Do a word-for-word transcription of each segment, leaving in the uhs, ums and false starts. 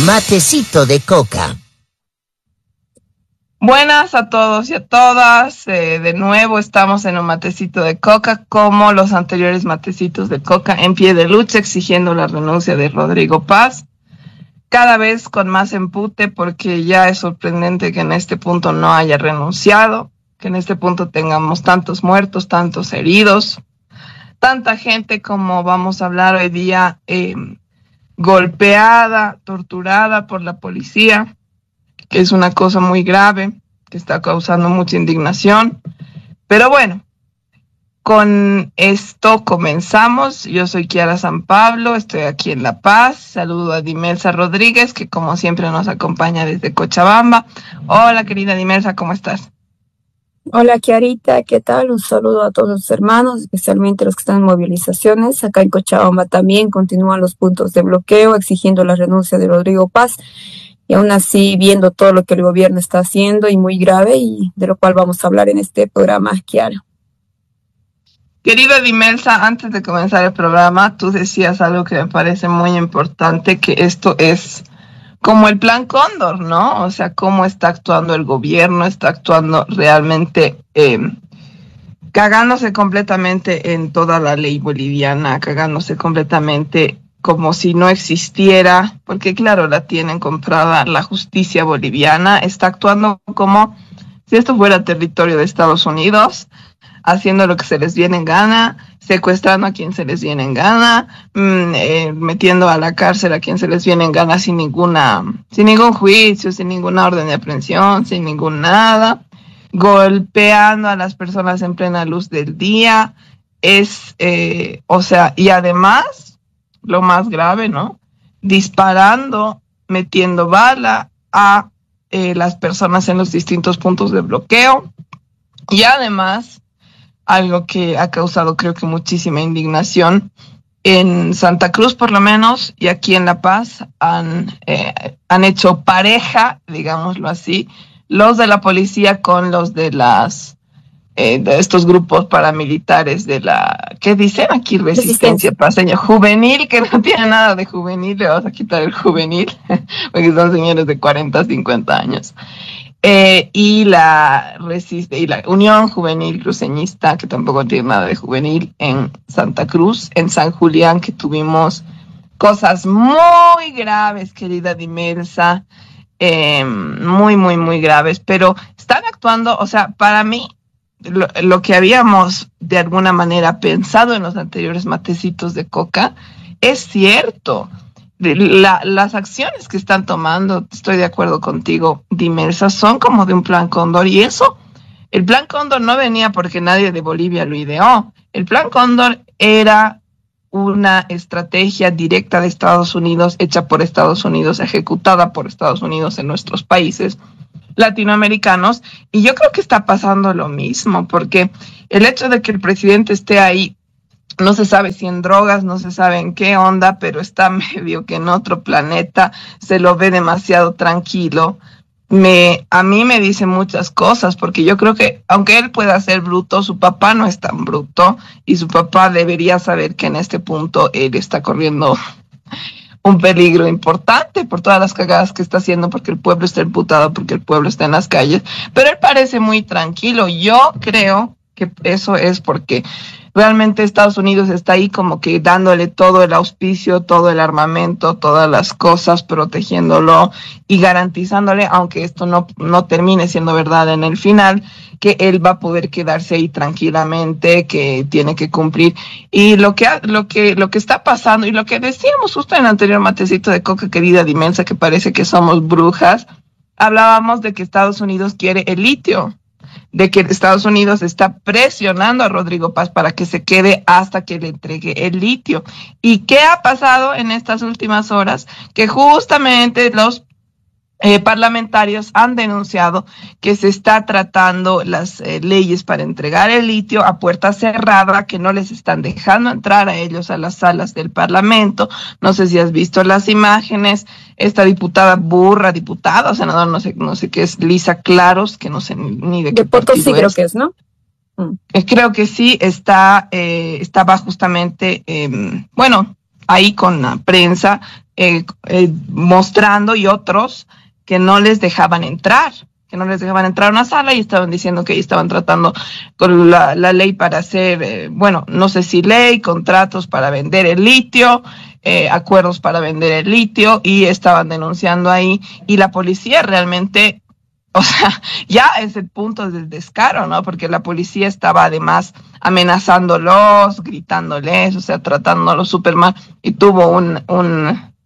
Matecito de coca. Buenas a todos y a todas. Eh, de nuevo estamos en un matecito de coca, como los anteriores matecitos de coca, en pie de lucha, exigiendo la renuncia de Rodrigo Paz. Cada vez con más empute, porque ya es sorprendente que en este punto no haya renunciado, que en este punto tengamos tantos muertos, tantos heridos, tanta gente como vamos a hablar hoy día, eh, golpeada, torturada por la policía, que es una cosa muy grave, que está causando mucha indignación. Pero bueno, con esto comenzamos. Yo soy Kiara San Pablo, estoy aquí en La Paz. Saludo a Dimelsa Rodríguez, que como siempre nos acompaña desde Cochabamba. Hola, querida Dimelsa, ¿cómo estás? Hola, Kiarita, ¿qué tal? Un saludo a todos los hermanos, especialmente los que están en movilizaciones. Acá en Cochabamba también continúan los puntos de bloqueo, exigiendo la renuncia de Rodrigo Paz. Y aún así, viendo todo lo que el gobierno está haciendo, y muy grave, y de lo cual vamos a hablar en este programa, Kiara. Querida Dimelsa, antes de comenzar el programa, tú decías algo que me parece muy importante, que esto es como el Plan Cóndor, ¿no? O sea, cómo está actuando el gobierno, está actuando realmente eh, cagándose completamente en toda la ley boliviana, cagándose completamente como si no existiera, porque claro, la tienen comprada la justicia boliviana, está actuando como si esto fuera territorio de Estados Unidos, haciendo lo que se les viene en gana, secuestrando a quien se les viene en gana, mmm, eh, metiendo a la cárcel a quien se les viene en gana sin ninguna, sin ningún juicio, sin ninguna orden de aprehensión, sin ningún nada, golpeando a las personas en plena luz del día. Es, eh, o sea, y además, lo más grave, ¿no? Disparando, metiendo bala a eh, las personas en los distintos puntos de bloqueo. Y además, algo que ha causado creo que muchísima indignación, en Santa Cruz por lo menos, y aquí en La Paz, han, eh, han hecho pareja, digámoslo así, los de la policía con los de las Eh, de estos grupos paramilitares de la, ¿qué dicen aquí? Resistencia paseña juvenil, que no tiene nada de juvenil, le vamos a quitar el juvenil, porque son señores de cuarenta, cincuenta años. Eh, y la resiste, y la Unión Juvenil Cruceñista, que tampoco tiene nada de juvenil, en Santa Cruz, en San Julián, que tuvimos cosas muy graves, querida Dimelsa, eh, muy, muy, muy graves, pero están actuando, o sea, para mí, Lo, lo que habíamos de alguna manera pensado en los anteriores matecitos de coca es cierto. La, las acciones que están tomando, estoy de acuerdo contigo, Dimelsa, son como de un Plan Cóndor, y eso, el Plan Cóndor no venía porque nadie de Bolivia lo ideó. El Plan Cóndor era una estrategia directa de Estados Unidos, hecha por Estados Unidos, ejecutada por Estados Unidos en nuestros países latinoamericanos, y yo creo que está pasando lo mismo, porque el hecho de que el presidente esté ahí, no se sabe si en drogas, no se sabe en qué onda, pero está medio que en otro planeta, se lo ve demasiado tranquilo, me, a mí me dice muchas cosas, porque yo creo que aunque él pueda ser bruto, su papá no es tan bruto, y su papá debería saber que en este punto él está corriendo un peligro importante por todas las cagadas que está haciendo, porque el pueblo está imputado, porque el pueblo está en las calles, pero él parece muy tranquilo. Yo creo que eso es porque realmente Estados Unidos está ahí como que dándole todo el auspicio, todo el armamento, todas las cosas, protegiéndolo y garantizándole, aunque esto no, no termine siendo verdad en el final, que él va a poder quedarse ahí tranquilamente, que tiene que cumplir. Y lo que, lo que, lo que está pasando, y lo que decíamos justo en el anterior matecito de coca, querida Dimelsa, que parece que somos brujas, hablábamos de que Estados Unidos quiere el litio, de que Estados Unidos está presionando a Rodrigo Paz para que se quede hasta que le entregue el litio. ¿Y qué ha pasado en estas últimas horas? Que justamente los Eh, parlamentarios han denunciado que se está tratando las eh, leyes para entregar el litio a puerta cerrada, que no les están dejando entrar a ellos a las salas del Parlamento. No sé si has visto las imágenes. Esta diputada burra, diputada, o senador, no sé, no sé qué es, Lisa Claros, que no sé ni, ni de, de qué partido sí, creo que es, ¿no? Mm. Creo que sí, está, eh, estaba justamente, eh, bueno, ahí con la prensa, eh, eh, mostrando y otros que no les dejaban entrar, que no les dejaban entrar a una sala y estaban diciendo que estaban tratando con la, la ley para hacer, eh, bueno, no sé si ley, contratos para vender el litio, eh, acuerdos para vender el litio, y estaban denunciando ahí, y la policía realmente, o sea, ya es el punto del descaro, ¿no? Porque la policía estaba además amenazándolos, gritándoles, o sea, tratándolos súper mal, y tuvo un, un,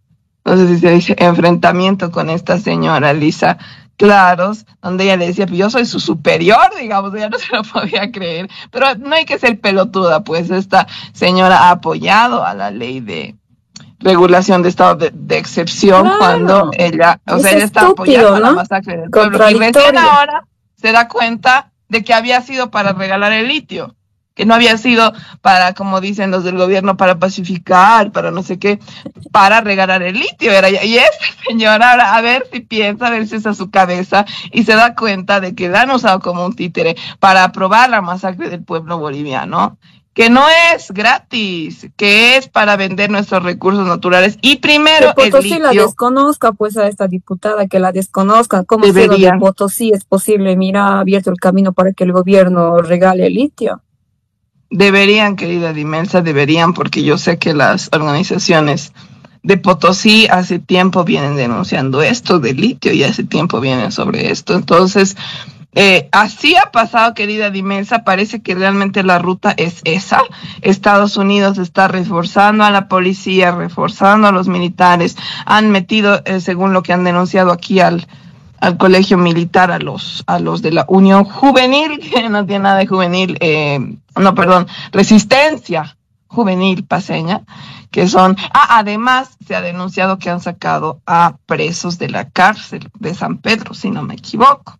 no sé si se dice, enfrentamiento con esta señora Lisa Claros, donde ella le decía, pues yo soy su superior, digamos, ella no se lo podía creer, pero no hay que ser pelotuda, pues esta señora ha apoyado a la ley de regulación de estado de, de excepción, claro, cuando ella, o es sea, ella está apoyando, ¿no?, a la masacre del pueblo, y recién ahora se da cuenta de que había sido para regalar el litio, que no había sido para, como dicen los del gobierno, para pacificar, para no sé qué, para regalar el litio. Era, y esta señora, ahora, a ver si piensa, a ver si es a su cabeza, y se da cuenta de que la han usado como un títere para aprobar la masacre del pueblo boliviano, que no es gratis, que es para vender nuestros recursos naturales, y primero que Potosí el litio. La desconozca, pues, a esta diputada, que la desconozca. ¿Cómo ha sido de Potosí es posible? Mira, ha abierto el camino para que el gobierno regale el litio. Deberían, querida Dimelsa, deberían, porque yo sé que las organizaciones de Potosí hace tiempo vienen denunciando esto del litio y hace tiempo vienen sobre esto. Entonces, eh, así ha pasado, querida Dimelsa, parece que realmente la ruta es esa. Estados Unidos está reforzando a la policía, reforzando a los militares, han metido, eh, según lo que han denunciado aquí al al colegio militar, a los a los de la Unión Juvenil, que no tiene nada de juvenil, eh, no, perdón, Resistencia Juvenil Paceña, que son, ah, además se ha denunciado que han sacado a presos de la cárcel de San Pedro, si no me equivoco.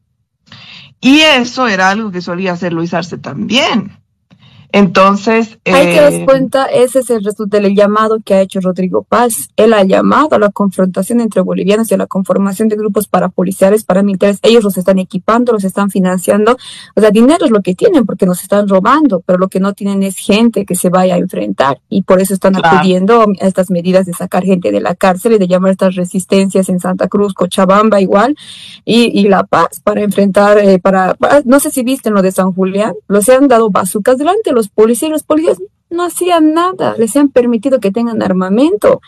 Y eso era algo que solía hacer Luis Arce también. Entonces, hay eh, que dar cuenta, ese es el resultado del llamado que ha hecho Rodrigo Paz. Él ha llamado a la confrontación entre bolivianos y a la conformación de grupos parapoliciales, paramilitares. Ellos los están equipando, los están financiando. O sea, dinero es lo que tienen porque nos están robando, pero lo que no tienen es gente que se vaya a enfrentar. Y por eso están claro. acudiendo a estas medidas de sacar gente de la cárcel y de llamar a estas resistencias en Santa Cruz, Cochabamba igual, y, y La Paz para enfrentar, eh, para, para, no sé si viste lo de San Julián, los han dado bazucas delante de los policías, los policías no hacían nada, les han permitido que tengan armamento.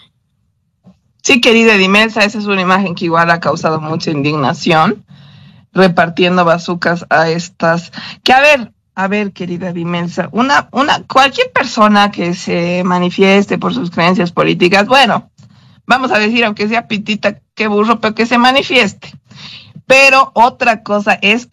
Sí, querida Dimelsa, esa es una imagen que igual ha causado mucha indignación, repartiendo bazucas a estas, que a ver, a ver, querida Dimelsa, una, una, cualquier persona que se manifieste por sus creencias políticas, bueno, vamos a decir, aunque sea pitita, qué burro, pero que se manifieste. Pero otra cosa es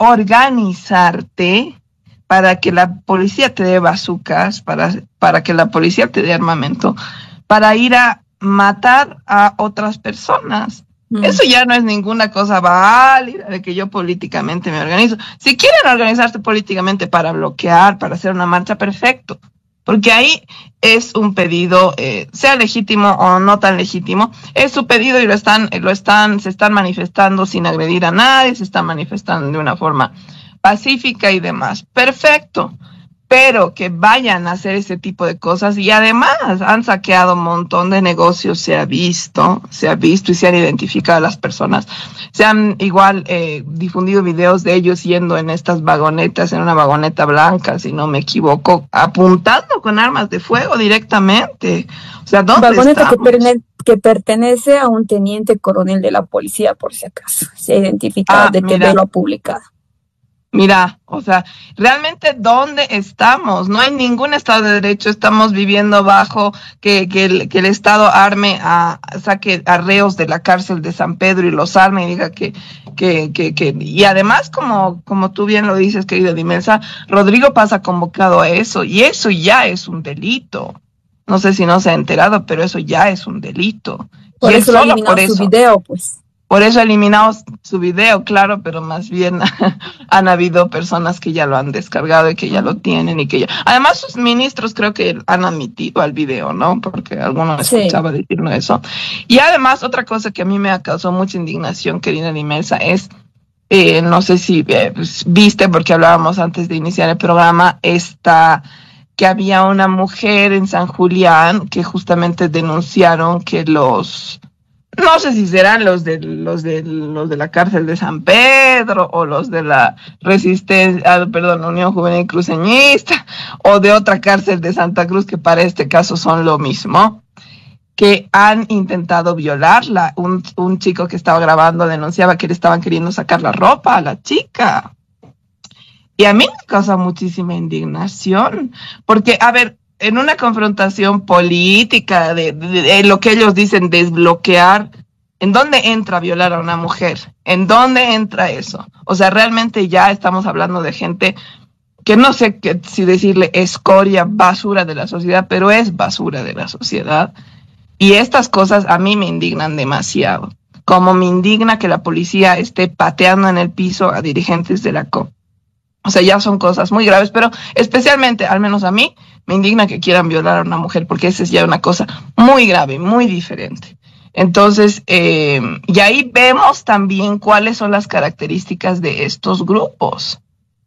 organizarte para que la policía te dé bazucas, para, para que la policía te dé armamento, para ir a matar a otras personas. Mm. Eso ya no es ninguna cosa válida de que yo políticamente me organizo. Si quieren organizarse políticamente para bloquear, para hacer una marcha, perfecto. Porque ahí es un pedido, eh, sea legítimo o no tan legítimo, es su pedido y lo están, lo están, se están manifestando sin agredir a nadie, se están manifestando de una forma pacífica y demás. Perfecto. Pero que vayan a hacer ese tipo de cosas, y además han saqueado un montón de negocios, se ha visto, se ha visto y se han identificado a las personas. Se han igual eh, difundido videos de ellos yendo en estas vagonetas, en una vagoneta blanca, si no me equivoco, apuntando con armas de fuego directamente. O sea, ¿dónde vagoneta estamos? que, perne- que pertenece a un teniente coronel de la policía, por si acaso. Se ha identificado, ah, de T V lo ha publicado. Mira, o sea, realmente ¿dónde estamos? No hay ningún Estado de Derecho, estamos viviendo bajo que, que, el, que el Estado arme, a, saque a reos de la cárcel de San Pedro y los arme y diga que, que, que, que, y además como, como tú bien lo dices, querida Dimelsa, Rodrigo Paz ha convocado a eso, y eso ya es un delito. No sé si no se ha enterado, pero eso ya es un delito. Por y eso lo ha eliminado su video, pues. Por eso ha eliminado su video, claro, pero más bien han habido personas que ya lo han descargado y que ya lo tienen y que ya... Además, sus ministros creo que han admitido al video, ¿no? Porque alguno sí. escuchaba decirnos eso. Y además, otra cosa que a mí me ha causado mucha indignación, querida Dimelsa, es, eh, no sé si eh, pues, viste, porque hablábamos antes de iniciar el programa, esta... que había una mujer en San Julián que justamente denunciaron que los... No sé si serán los de los de los de la cárcel de San Pedro o los de la resistencia, perdón, Unión Juvenil Cruceñista o de otra cárcel de Santa Cruz, que para este caso son lo mismo, que han intentado violarla. Un, un chico que estaba grabando denunciaba que le estaban queriendo sacar la ropa a la chica. Y a mí me causa muchísima indignación, porque, a ver, en una confrontación política de, de, de lo que ellos dicen desbloquear, ¿en dónde entra violar a una mujer? ¿En dónde entra eso? O sea, realmente ya estamos hablando de gente que no sé qué, si decirle escoria, basura de la sociedad, pero es basura de la sociedad. Y estas cosas a mí me indignan demasiado, como me indigna que la policía esté pateando en el piso a dirigentes de la C O P. O sea, ya son cosas muy graves, pero especialmente, al menos a mí, me indigna que quieran violar a una mujer, porque esa es ya una cosa muy grave, muy diferente. Entonces, eh, y ahí vemos también cuáles son las características de estos grupos.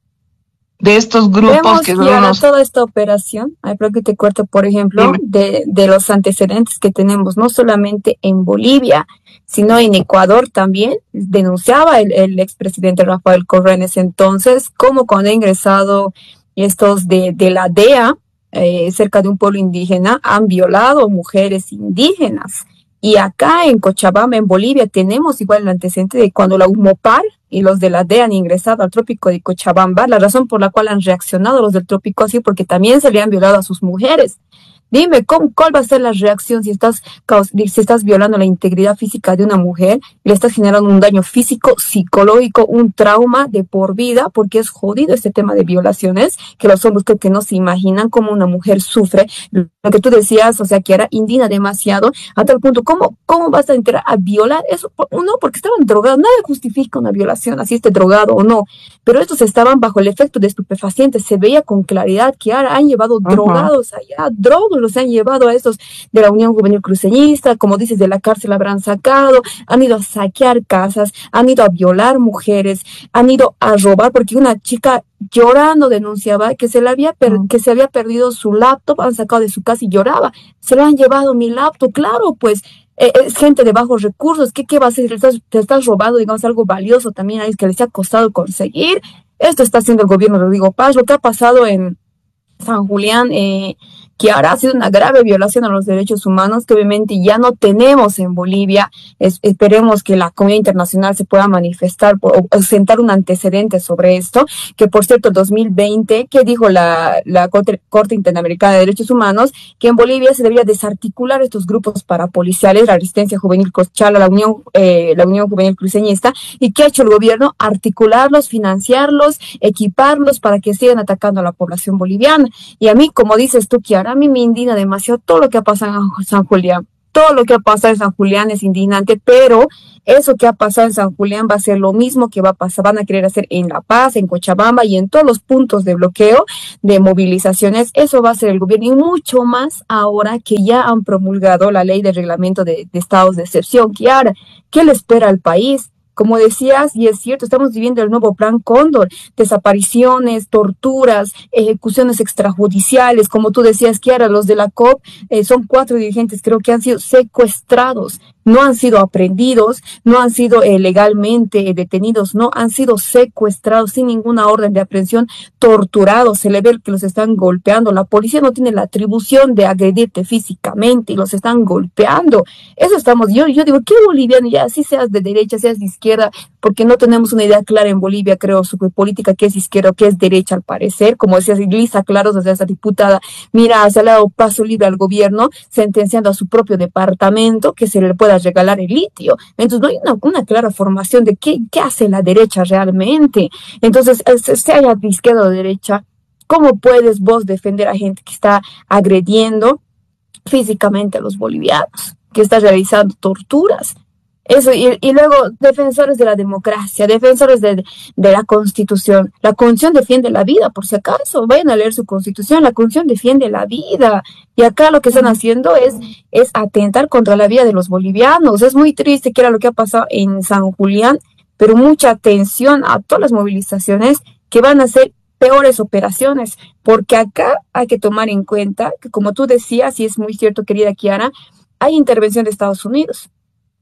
De estos grupos Vemos que que son ahora unos... toda esta operación, hay creo que te cuento, por ejemplo, de, de los antecedentes que tenemos, no solamente en Bolivia, sino en Ecuador también. Denunciaba el, el expresidente Rafael Correa en ese entonces, como cuando ha ingresado estos de, de la D E A, eh, cerca de un pueblo indígena, han violado mujeres indígenas. Y acá en Cochabamba, en Bolivia, tenemos igual el antecedente de cuando la UMOPAR y los de la D E A han ingresado al trópico de Cochabamba, la razón por la cual han reaccionado los del trópico así, porque también se le han violado a sus mujeres. Dime, ¿cómo, ¿cuál va a ser la reacción si estás, si estás violando la integridad física de una mujer y le estás generando un daño físico, psicológico, un trauma de por vida? Porque es jodido este tema de violaciones, que los hombres creo que no se imaginan cómo una mujer sufre. Lo que tú decías, o sea, que era indigna demasiado, a tal punto, ¿cómo, cómo vas a entrar a violar eso? Uno, porque estaban drogados, nada justifica una violación, así esté drogado o no, pero estos estaban bajo el efecto de estupefacientes, se veía con claridad que ahora han llevado uh-huh. drogados allá, drogos los han llevado a estos de la Unión Juvenil Cruceñista, como dices, de la cárcel habrán sacado, han ido a saquear casas, han ido a violar mujeres, han ido a robar, porque una chica llorando denunciaba que se le había per- que se había perdido su laptop, han sacado de su casa y lloraba, se lo han llevado mi laptop, claro, pues eh, es gente de bajos recursos, ¿qué, qué va a hacer? Te estás, te estás robando, digamos, algo valioso también a ellos que les ha costado conseguir. Esto está haciendo el gobierno de Rodrigo Paz, lo que ha pasado en San Julián, eh, que ahora ha sido una grave violación a los derechos humanos, que obviamente ya no tenemos en Bolivia. Es, esperemos que la comunidad internacional se pueda manifestar por, o sentar un antecedente sobre esto, que por cierto, dos mil veinte, que dijo la, la Corte, Corte Interamericana de Derechos Humanos, que en Bolivia se debería desarticular estos grupos parapoliciales, la Resistencia Juvenil Cochala, la Unión, eh, la Unión Juvenil Cruceñista, y que ha hecho el gobierno articularlos, financiarlos, equiparlos para que sigan atacando a la población boliviana. Y a mí, como dices tú, Kiara, a mí me indigna demasiado todo lo que ha pasado en San Julián. Todo lo que ha pasado en San Julián es indignante, pero eso que ha pasado en San Julián va a ser lo mismo que va a pasar, van a querer hacer en La Paz, en Cochabamba y en todos los puntos de bloqueo, de movilizaciones. Eso va a ser el gobierno, y mucho más ahora que ya han promulgado la ley de reglamento de, de estados de excepción. Kiara, ¿qué le espera al país? Como decías, y es cierto, estamos viviendo el nuevo plan Cóndor, desapariciones, torturas, ejecuciones extrajudiciales, como tú decías, Kiara, los de la C O P, eh, son cuatro dirigentes, creo que han sido secuestrados, no han sido aprendidos, no han sido eh, legalmente detenidos, no, han sido secuestrados sin ninguna orden de aprehensión, torturados, se le ve que los están golpeando, la policía no tiene la atribución de agredirte físicamente y los están golpeando. Eso estamos, yo, yo digo, ¿qué boliviano? Ya, si seas de derecha, seas de izquierda, porque no tenemos una idea clara en Bolivia, creo, su política, que es izquierda o que es derecha al parecer, como decía Lisa Claros, o sea, esa diputada, mira, se le ha dado paso libre al gobierno, sentenciando a su propio departamento que se le pueda regalar el litio. Entonces no hay una, una clara formación de qué, qué hace la derecha realmente. Entonces, sea de izquierda o de derecha, ¿cómo puedes vos defender a gente que está agrediendo físicamente a los bolivianos, que está realizando torturas? Eso, y, y luego defensores de la democracia, defensores de, de la Constitución. La Constitución defiende la vida, por si acaso, vayan a leer su Constitución, la Constitución defiende la vida. Y acá lo que están haciendo es, es atentar contra la vida de los bolivianos. Es muy triste que era lo que ha pasado en San Julián, pero mucha atención a todas las movilizaciones que van a ser peores operaciones, porque acá hay que tomar en cuenta que, como tú decías, y es muy cierto, querida Kiara, hay intervención de Estados Unidos.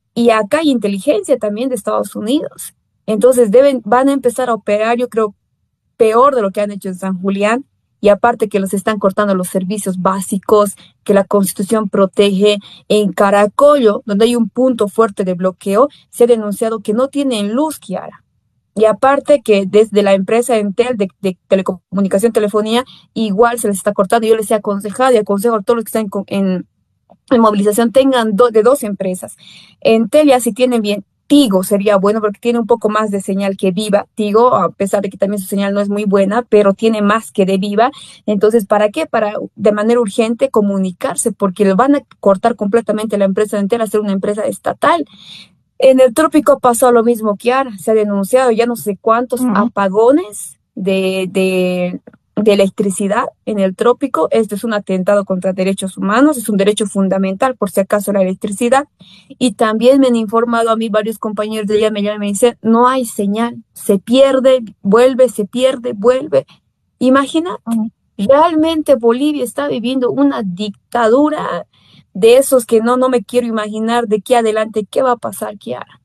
y acá hay inteligencia también de Estados Unidos. Entonces deben, van a empezar a operar, yo creo, peor de lo que han hecho en San Julián, y aparte que los están cortando los servicios básicos que la Constitución protege. En Caracollo, donde hay un punto fuerte de bloqueo, se ha denunciado que no tienen luz, Kiara. Y aparte que desde la empresa Entel de, de telecomunicación, telefonía, igual se les está cortando. Yo les he aconsejado y aconsejo a todos los que están en, en, en movilización, tengan do, de dos empresas. Entel ya si tienen bien, Tigo sería bueno porque tiene un poco más de señal que Viva. Tigo, a pesar de que también su señal no es muy buena, pero tiene más que de Viva. Entonces, ¿para qué? Para de manera urgente comunicarse, porque le van a cortar completamente la empresa Entel a ser una empresa estatal. En el trópico pasó lo mismo, Kiara. Se ha denunciado ya no sé cuántos uh-huh. apagones de, de, de electricidad en el trópico. Este es un atentado contra derechos humanos, es un derecho fundamental, por si acaso, la electricidad. Y también me han informado a mí varios compañeros de ella, me llaman y me dicen, no hay señal, se pierde, vuelve, se pierde, vuelve. Imagínate, uh-huh. realmente Bolivia está viviendo una dictadura de esos que no, no me quiero imaginar de aquí adelante qué va a pasar, Kiara.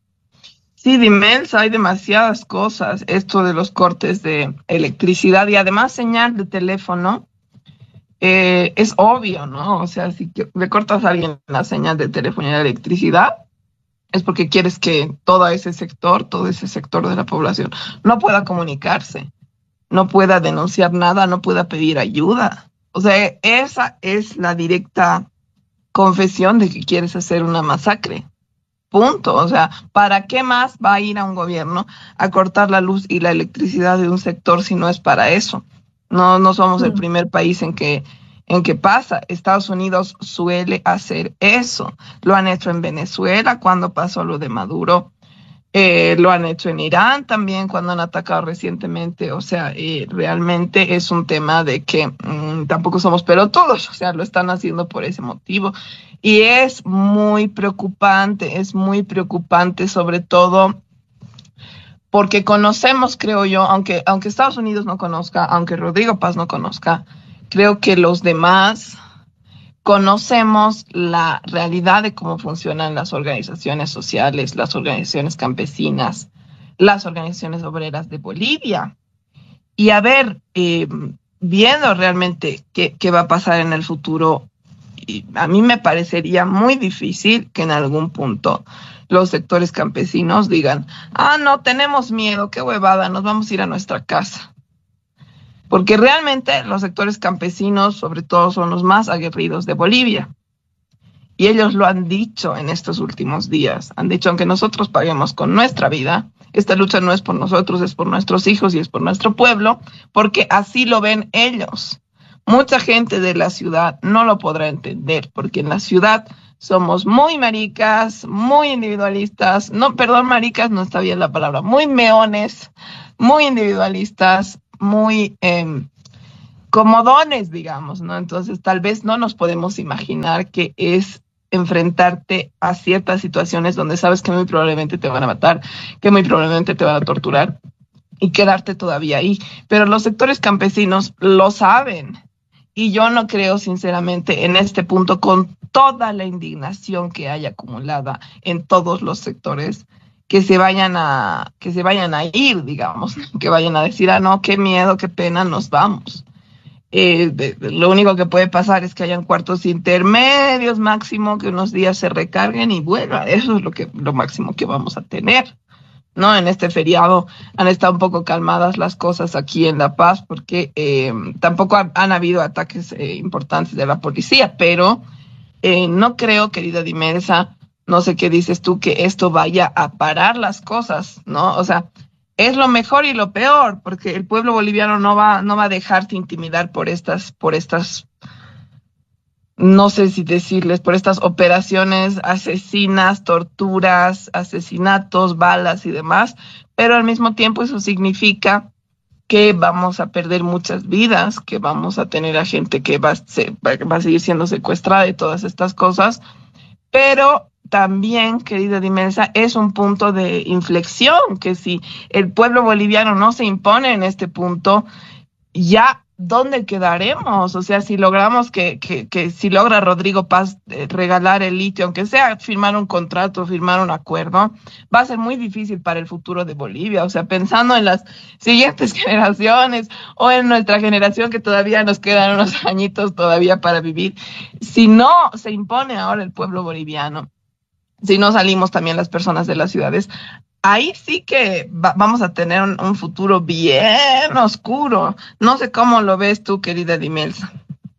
Sí, Dimelsa, hay demasiadas cosas, esto de los cortes de electricidad y además señal de teléfono, eh, es obvio, ¿no? O sea, si le cortas a alguien la señal de teléfono y de electricidad, es porque quieres que todo ese sector, todo ese sector de la población no pueda comunicarse, no pueda denunciar nada, no pueda pedir ayuda. O sea, esa es la directa confesión de que quieres hacer una masacre. Punto. O sea, ¿para qué más va a ir a un gobierno a cortar la luz y la electricidad de un sector si no es para eso? No, no somos mm. el primer país en que, en que pasa. Estados Unidos suele hacer eso. Lo han hecho en Venezuela cuando pasó lo de Maduro. Eh, lo han hecho en Irán también cuando han atacado recientemente. O sea, eh, realmente es un tema de que mmm, tampoco somos pelotudos. O sea, lo están haciendo por ese motivo. Y es muy preocupante, es muy preocupante, sobre todo porque conocemos, creo yo, aunque, aunque Estados Unidos no conozca, aunque Rodrigo Paz no conozca, creo que los demás conocemos la realidad de cómo funcionan las organizaciones sociales, las organizaciones campesinas, las organizaciones obreras de Bolivia. Y a ver, eh, viendo realmente qué, qué va a pasar en el futuro, a mí me parecería muy difícil que en algún punto los sectores campesinos digan, ah, no, tenemos miedo, qué huevada, nos vamos a ir a nuestra casa. Porque realmente los sectores campesinos, sobre todo, son los más aguerridos de Bolivia. Y ellos lo han dicho en estos últimos días. Han dicho, aunque nosotros paguemos con nuestra vida, esta lucha no es por nosotros, es por nuestros hijos y es por nuestro pueblo, porque así lo ven ellos. Mucha gente de la ciudad no lo podrá entender, porque en la ciudad somos muy maricas, muy individualistas, no, perdón, maricas no está bien la palabra, muy meones, muy individualistas, muy eh, comodones, digamos, ¿no? Entonces tal vez no nos podemos imaginar que es enfrentarte a ciertas situaciones donde sabes que muy probablemente te van a matar, que muy probablemente te van a torturar y quedarte todavía ahí. Pero los sectores campesinos lo saben. Y yo no creo, sinceramente, en este punto, con toda la indignación que hay acumulada en todos los sectores, que se vayan a, que se vayan a ir, digamos, que vayan a decir, ah, no, qué miedo, qué pena, nos vamos. Eh, de, de, lo único que puede pasar es que hayan cuartos intermedios máximo, que unos días se recarguen y bueno, eso es lo que, lo máximo que vamos a tener. ¿No? En este feriado han estado un poco calmadas las cosas aquí en La Paz porque eh, tampoco ha, han habido ataques eh, importantes de la policía, pero eh, no creo, querida Dimelsa, no sé qué dices tú, que esto vaya a parar las cosas, ¿no? O sea, es lo mejor y lo peor, porque el pueblo boliviano no va, no va a dejarse intimidar por estas, por estas no sé si decirles, por estas operaciones asesinas, torturas, asesinatos, balas y demás, pero al mismo tiempo eso significa que vamos a perder muchas vidas, que vamos a tener a gente que va a, se, va a seguir siendo secuestrada y todas estas cosas, pero también, querida Dimelsa, es un punto de inflexión, que si el pueblo boliviano no se impone en este punto, ya ¿dónde quedaremos? O sea, si logramos que, que, que si logra Rodrigo Paz eh, regalar el litio, aunque sea firmar un contrato, firmar un acuerdo, va a ser muy difícil para el futuro de Bolivia. O sea, pensando en las siguientes generaciones o en nuestra generación que todavía nos quedan unos añitos todavía para vivir, si no se impone ahora el pueblo boliviano, si no salimos también las personas de las ciudades, ahí sí que va- vamos a tener un, un futuro bien oscuro. No sé cómo lo ves tú, querida Dimelsa.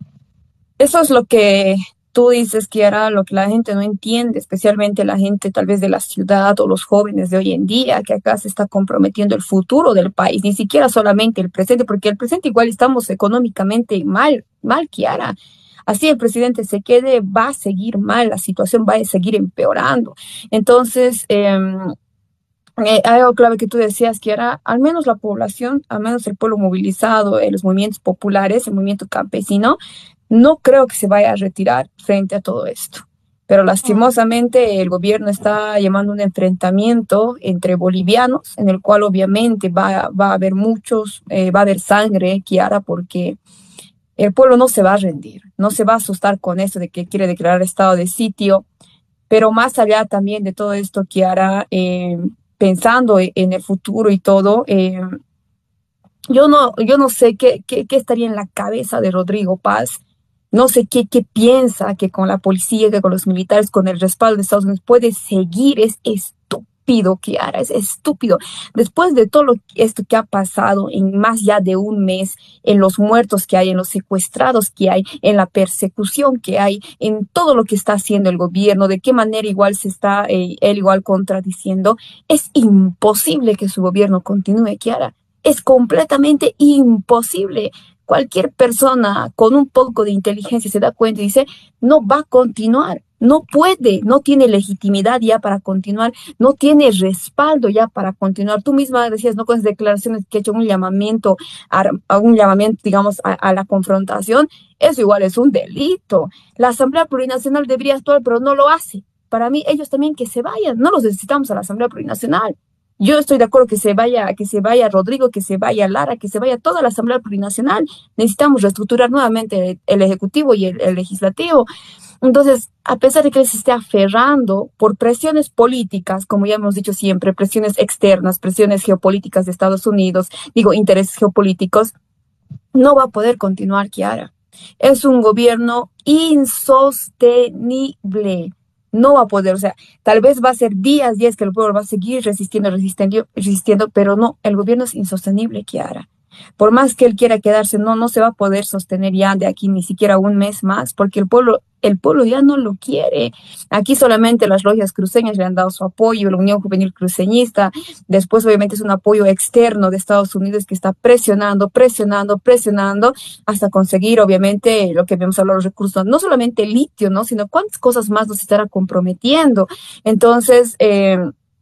Eso es lo que tú dices, Kiara, lo que la gente no entiende, especialmente la gente tal vez de la ciudad o los jóvenes de hoy en día, que acá se está comprometiendo el futuro del país, ni siquiera solamente el presente, porque el presente igual estamos económicamente mal, mal, Kiara. Así el presidente se quede, va a seguir mal, la situación va a seguir empeorando. Entonces, em, eh, algo clave que tú decías, que era al menos la población, al menos el pueblo movilizado, eh, los movimientos populares, el movimiento campesino, no creo que se vaya a retirar frente a todo esto. Pero lastimosamente el gobierno está llamando un enfrentamiento entre bolivianos, en el cual obviamente va, va a haber muchos, eh, va a haber sangre, Kiara, porque el pueblo no se va a rendir, no se va a asustar con eso de que quiere declarar estado de sitio, pero más allá también de todo esto, Kiara, eh, pensando e- en el futuro y todo, eh, yo no, yo no sé qué, qué, qué estaría en la cabeza de Rodrigo Paz. No sé qué, qué piensa que con la policía, que con los militares, con el respaldo de Estados Unidos puede seguir. Es estúpido, Kiara, es estúpido. Después de todo lo, esto que ha pasado en más ya de un mes, en los muertos que hay, en los secuestrados que hay, en la persecución que hay, en todo lo que está haciendo el gobierno, de qué manera igual se está eh, él igual contradiciendo, es imposible que su gobierno continúe, Kiara. Es completamente imposible. Cualquier persona con un poco de inteligencia se da cuenta y dice, no va a continuar, no puede, no tiene legitimidad ya para continuar, no tiene respaldo ya para continuar. Tú misma decías, ¿no? Con las declaraciones que ha hecho un llamamiento, a, a un llamamiento, digamos, a, a la confrontación, eso igual es un delito. La Asamblea Plurinacional debería actuar, pero no lo hace. Para mí, ellos también que se vayan, no los necesitamos a la Asamblea Plurinacional. Yo estoy de acuerdo que se vaya, que se vaya Rodrigo, que se vaya Lara, que se vaya toda la Asamblea Plurinacional. Necesitamos reestructurar nuevamente el, el Ejecutivo y el, el Legislativo. Entonces, a pesar de que él se esté aferrando por presiones políticas, como ya hemos dicho siempre, presiones externas, presiones geopolíticas de Estados Unidos, digo, intereses geopolíticos, no va a poder continuar, Kiara. Es un gobierno insostenible. No va a poder, o sea, tal vez va a ser días, días que el pueblo va a seguir resistiendo, resistiendo, resistiendo, pero no, el gobierno es insostenible, Kiara. Por más que él quiera quedarse, no, no se va a poder sostener ya de aquí ni siquiera un mes más, porque el pueblo, el pueblo ya no lo quiere. Aquí solamente las logias cruceñas le han dado su apoyo, la Unión Juvenil Cruceñista, después obviamente es un apoyo externo de Estados Unidos que está presionando, presionando, presionando, hasta conseguir obviamente lo que habíamos hablado, los recursos, no solamente el litio, ¿no? Sino cuántas cosas más nos estará comprometiendo. Entonces, eh,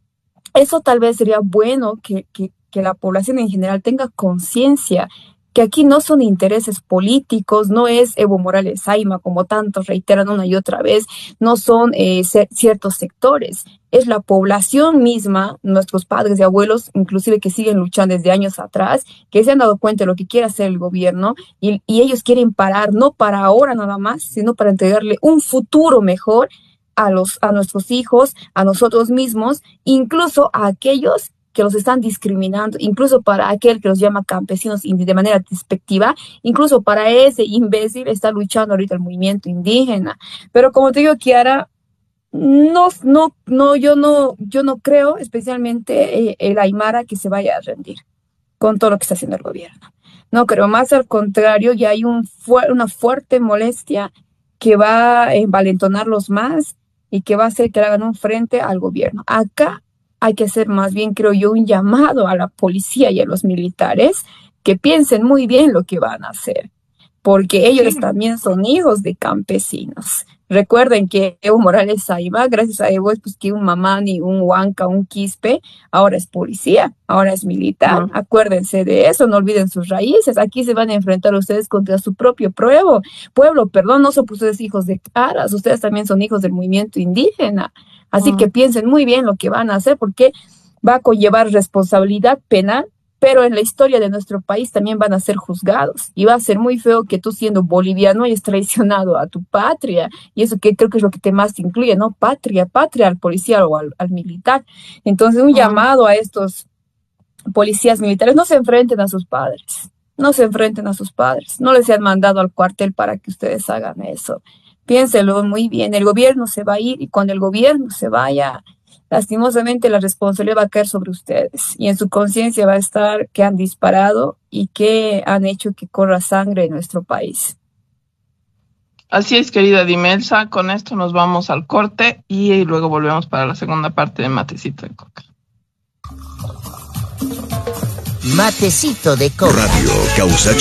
eso tal vez sería bueno que, que, que la población en general tenga conciencia que aquí no son intereses políticos, no es Evo Morales Saima, como tantos reiteran una y otra vez, no son eh, ciertos sectores, es la población misma, nuestros padres y abuelos, inclusive que siguen luchando desde años atrás, que se han dado cuenta de lo que quiere hacer el gobierno y, y ellos quieren parar, no para ahora nada más, sino para entregarle un futuro mejor a, los, a nuestros hijos, a nosotros mismos, incluso a aquellos que los están discriminando, incluso para aquel que los llama campesinos de manera despectiva, incluso para ese imbécil está luchando ahorita el movimiento indígena. Pero como te digo, Kiara, no, no, no, yo no, yo no creo, especialmente eh, el Aymara, que se vaya a rendir con todo lo que está haciendo el gobierno. No creo, más al contrario, ya hay un fu una fuerte molestia que va a envalentonarlos más y que va a hacer que le hagan un frente al gobierno. Acá hay que hacer más bien, creo yo, un llamado a la policía y a los militares que piensen muy bien lo que van a hacer, porque ellos sí. También son hijos de campesinos. Recuerden que Evo Morales Saima, gracias a Evo, es pues que un mamani, un huanca, un quispe, ahora es policía, ahora es militar. Uh-huh. Acuérdense de eso, no olviden sus raíces. Aquí se van a enfrentar ustedes contra su propio pueblo, pueblo, perdón, no son ustedes hijos de caras, ustedes también son hijos del movimiento indígena. Así uh-huh. que piensen muy bien lo que van a hacer, porque va a conllevar responsabilidad penal pero en la historia de nuestro país también van a ser juzgados y va a ser muy feo que tú siendo boliviano hayas traicionado a tu patria, y eso que creo que es lo que te más te incluye, ¿no? Patria, patria al policía o al, al militar. Entonces un llamado a estos policías militares: no se enfrenten a sus padres, no se enfrenten a sus padres, no les han mandado al cuartel para que ustedes hagan eso. Piénselo muy bien, el gobierno se va a ir, y cuando el gobierno se vaya, lastimosamente la responsabilidad va a caer sobre ustedes, y en su conciencia va a estar que han disparado y que han hecho que corra sangre en nuestro país. Así es, querida Dimelsa, con esto nos vamos al corte y luego volvemos para la segunda parte de Matecito de Coca. Matecito de Coca. Radio Causa